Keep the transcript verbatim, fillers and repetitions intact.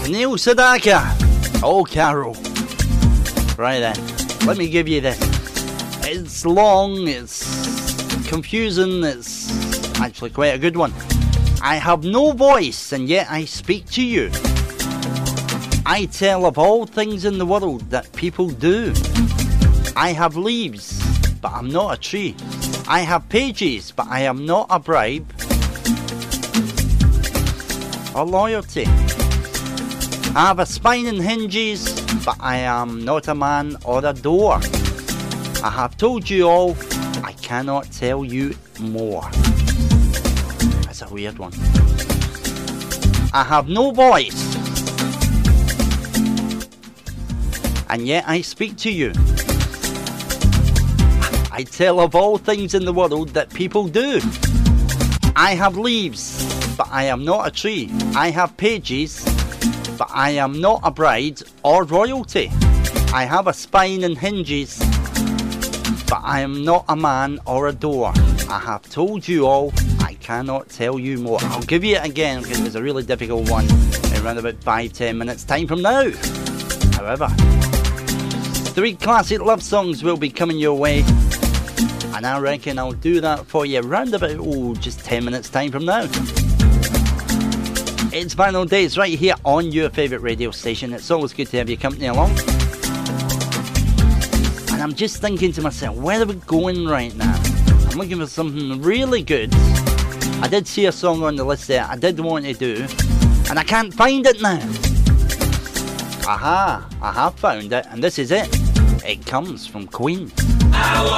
Neil Sedaka. Oh, Carol. Right then, let me give you this. It's long, it's confusing, it's actually quite a good one. I have no voice, and yet I speak to you. I tell of all things in the world that people do. I have leaves, but I'm not a tree. I have pages, but I am not a bribe or loyalty. I have a spine and hinges, but I am not a man or a door. I have told you all, I cannot tell you more. That's a weird one. I have no voice, and yet I speak to you. I tell of all things in the world that people do. I have leaves, but I am not a tree. I have pages, but I am not a bride or royalty. I have a spine and hinges, but I am not a man or a door. I have told you all, I cannot tell you more. I'll give you it again because it's a really difficult one. Around about five, ten minutes time from now. However, three classic love songs will be coming your way, and I reckon I'll do that for you round about, oh, just ten minutes time from now. It's Vinyl Days right here on your favourite radio station. It's always good to have your company along. And I'm just thinking to myself, where are we going right now? I'm looking for something really good. I did see a song on the list there I did want to do, and I can't find it now. Aha, I have found it, and this is it. It comes from Queen. I